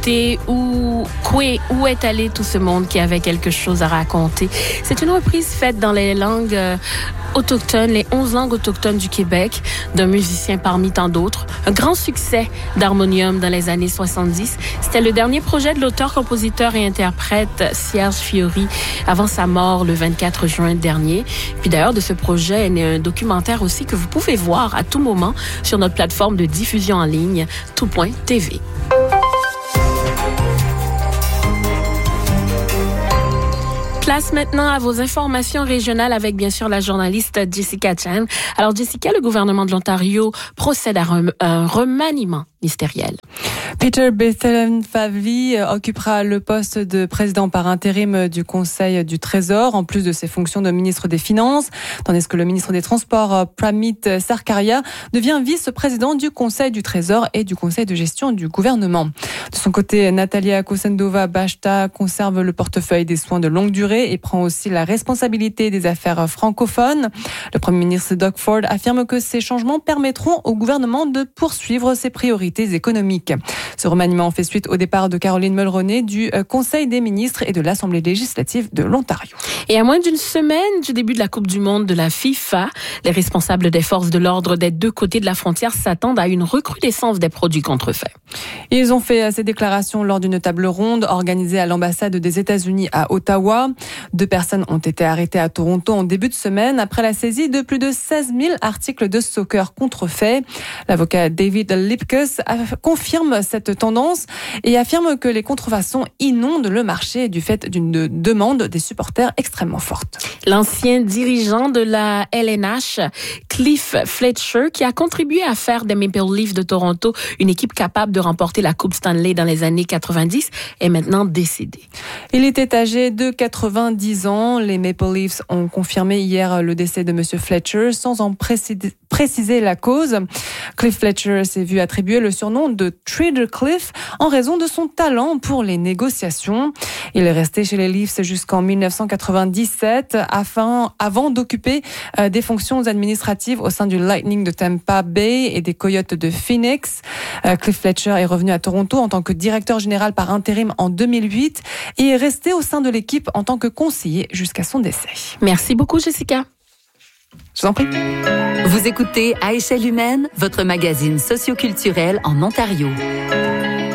écouter où est allé tout ce monde qui avait quelque chose à raconter. C'est une reprise faite dans les langues autochtones, les 11 langues autochtones du Québec, d'un musicien parmi tant d'autres. Un grand succès d'harmonium dans les années 70. C'était le dernier projet de l'auteur, compositeur et interprète Serge Fiori avant sa mort le 24 juin dernier. Puis d'ailleurs, de ce projet est né un documentaire aussi que vous pouvez voir à tout moment sur notre plateforme de diffusion en ligne, tout.tv. Place maintenant à vos informations régionales avec bien sûr la journaliste Jessica Chan. Alors Jessica, le gouvernement de l'Ontario procède à un remaniement ministériel. Peter Bethlenfalvy occupera le poste de président par intérim du Conseil du Trésor, en plus de ses fonctions de ministre des Finances, tandis que le ministre des Transports, Pramit Sarkaria, devient vice-président du Conseil du Trésor et du Conseil de gestion du gouvernement. De son côté, Natalia Kosendova-Bashta conserve le portefeuille des soins de longue durée et prend aussi la responsabilité des affaires francophones. Le Premier ministre Doug Ford affirme que ces changements permettront au gouvernement de poursuivre ses priorités économiques. Ce remaniement fait suite au départ de Caroline Mulroney du Conseil des ministres et de l'Assemblée législative de l'Ontario. Et à moins d'une semaine du début de la Coupe du monde de la FIFA, les responsables des forces de l'ordre des deux côtés de la frontière s'attendent à une recrudescence des produits contrefaits. Ils ont fait ces déclarations lors d'une table ronde organisée à l'ambassade des États-Unis à Ottawa. 2 personnes ont été arrêtées à Toronto en début de semaine après la saisie de plus de 16 000 articles de soccer contrefaits. L'avocat David Lipkus confirme cette tendance et affirme que les contrefaçons inondent le marché du fait d'une demande des supporters extrêmement forte. L'ancien dirigeant de la LNH, Cliff Fletcher, qui a contribué à faire des Maple Leafs de Toronto une équipe capable de remporter la Coupe Stanley dans les années 90, est maintenant décédé. Il était âgé de 90 ans. Les Maple Leafs ont confirmé hier le décès de M. Fletcher sans en préciser la cause. Cliff Fletcher s'est vu attribuer le surnom de Trader Cliff en raison de son talent pour les négociations. Il est resté chez les Leafs jusqu'en 1997 avant d'occuper des fonctions administratives au sein du Lightning de Tampa Bay et des Coyotes de Phoenix. Cliff Fletcher est revenu à Toronto en tant que directeur général par intérim en 2008 et est resté au sein de l'équipe en tant que conseiller jusqu'à son décès. Merci beaucoup, Jessica. Je vous en prie. Vous écoutez À échelle humaine, votre magazine socioculturel en Ontario.